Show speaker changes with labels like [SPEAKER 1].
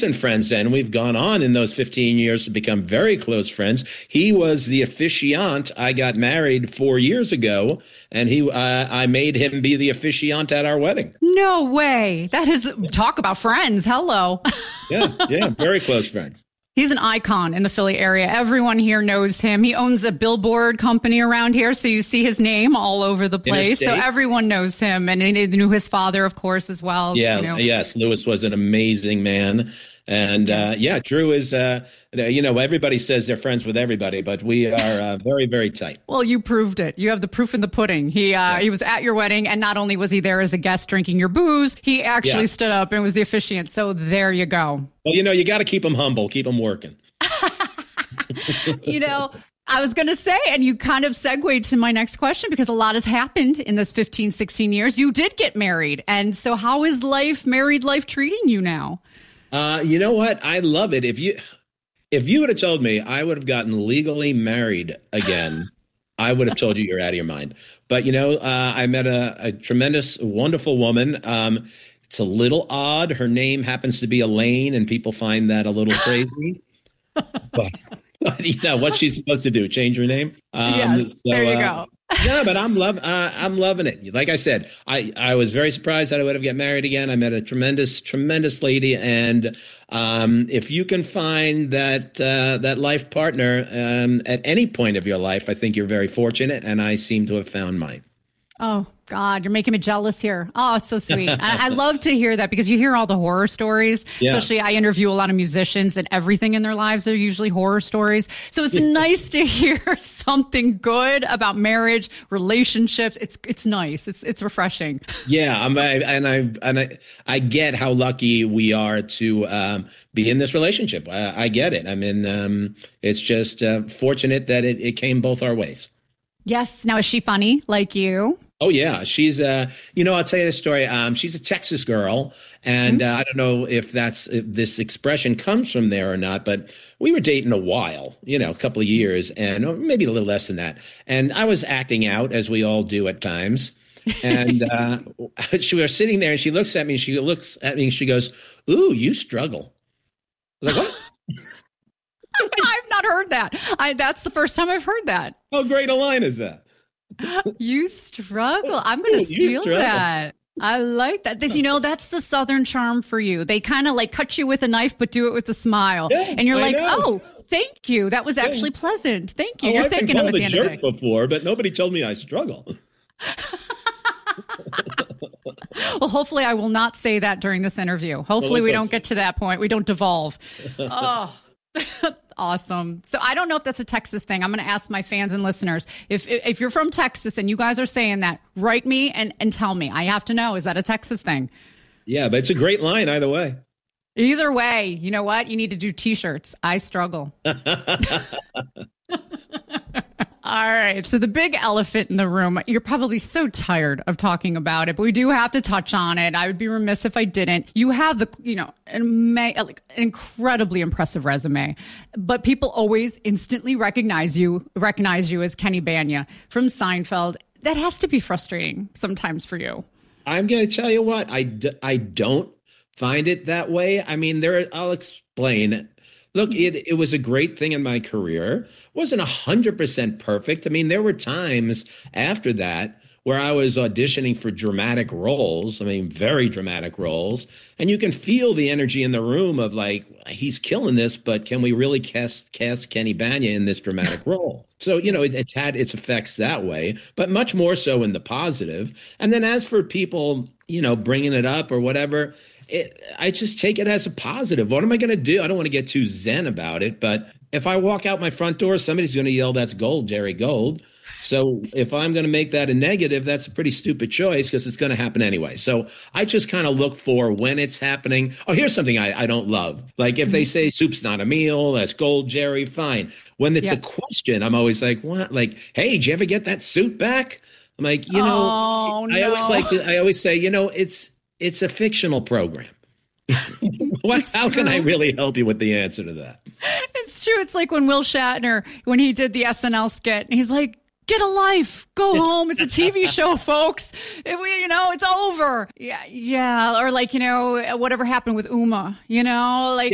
[SPEAKER 1] decent friends then. We've gone on in those 15 years to become very close friends. He was the officiant. I got married 4 years ago, and I made him be the officiant at our wedding.
[SPEAKER 2] No way. That is, talk about friends. Hello.
[SPEAKER 1] Yeah, very close friends.
[SPEAKER 2] He's an icon in the Philly area. Everyone here knows him. He owns a billboard company around here, so you see his name all over the place. So everyone knows him, and they knew his father, of course, as well.
[SPEAKER 1] Yeah, yes. Lewis was an amazing man. And Drew is, everybody says they're friends with everybody, but we are very, very tight.
[SPEAKER 2] Well, you proved it. You have the proof in the pudding. He was at your wedding, and not only was he there as a guest drinking your booze, he actually stood up and was the officiant. So there you go.
[SPEAKER 1] Well, you got to keep him humble, keep him working.
[SPEAKER 2] I was going to say, and you kind of segued to my next question, because a lot has happened in this 15, 16 years. You did get married. And so how is married life treating you now?
[SPEAKER 1] You know what? I love it. If you would have told me I would have gotten legally married again, I would have told you you're out of your mind. But, I met a tremendous, wonderful woman. It's a little odd. Her name happens to be Elaine, and people find that a little crazy. But what's she supposed to do? Change her name?
[SPEAKER 2] There you go.
[SPEAKER 1] Yeah, but I'm loving it. Like I said, I was very surprised that I would have get married again. I met a tremendous, tremendous lady, and if you can find that life partner at any point of your life, I think you're very fortunate, and I seem to have found mine.
[SPEAKER 2] Oh, God, you're making me jealous here. Oh, it's so sweet. I love to hear that, because you hear all the horror stories. Yeah. Especially, I interview a lot of musicians, and everything in their lives are usually horror stories. So it's nice to hear something good about marriage, relationships. It's nice. It's refreshing.
[SPEAKER 1] Yeah, I get how lucky we are to be in this relationship. I get it. I mean, it's just fortunate that it came both our ways.
[SPEAKER 2] Yes. Now, is she funny like you?
[SPEAKER 1] Oh, yeah. She's, I'll tell you the story. She's a Texas girl, and I don't know if this expression comes from there or not, but we were dating a while, a couple of years, and maybe a little less than that. And I was acting out, as we all do at times. And we were sitting there, and she looks at me, and she goes, "Ooh, you struggle." I was like, "What?"
[SPEAKER 2] I've not heard that. That's the first time I've heard that.
[SPEAKER 1] How great a line is that?
[SPEAKER 2] You struggle. I'm going to steal that. I like that. That's the Southern charm for you. They kind of like cut you with a knife, but do it with a smile. Yeah, and you're like, oh, thank you. That was actually pleasant. Thank you. You're thinking of it at the end of the day.
[SPEAKER 1] Before, but nobody told me I struggle.
[SPEAKER 2] Well, hopefully I will not say that during this interview. Hopefully we don't get to that point. We don't devolve. Oh, awesome. So I don't know if that's a Texas thing. I'm going to ask my fans and listeners. If you're from Texas and you guys are saying that, write me and tell me. I have to know. Is that a Texas thing? Yeah, but it's a great line either way. Either way, you know what? You need to do T-shirts. I struggle. All right. So the big elephant in the room, you're probably so tired of talking about it, but we do have to touch on it. I would be remiss if I didn't. You have an incredibly impressive resume, but people always instantly recognize you as Kenny Bania from Seinfeld. That has to be frustrating sometimes for you. I'm going to tell you what, I don't find it that way. I mean, I'll explain. Look, it was a great thing in my career. It wasn't 100% perfect. I mean, there were times after that where I was auditioning for dramatic roles. I mean, very dramatic roles. And you can feel the energy in the room of like, he's killing this, but can we really cast Kenny Bania in this dramatic role? So, it's had its effects that way, but much more so in the positive. And then as for people, bringing it up or whatever, I just take it as a positive. What am I going to do? I don't want to get too zen about it, but if I walk out my front door, somebody's going to yell, "That's gold, Jerry Gold." So if I'm going to make that a negative, that's a pretty stupid choice because it's going to happen anyway. So I just kind of look for when it's happening. Oh, here's something I don't love. Like if they say soup's not a meal, that's gold, Jerry, fine. When it's a question, I'm always like, what? Like, hey, did you ever get that suit back? I'm like, oh, no.
[SPEAKER 1] I always say, it's a fictional program. How can I really help you with the answer to that? It's true. It's like when Will Shatner, when he did the SNL skit, he's like, get a life, go home. It's a TV show, folks. It's over. Yeah. Or like, whatever happened with Uma, like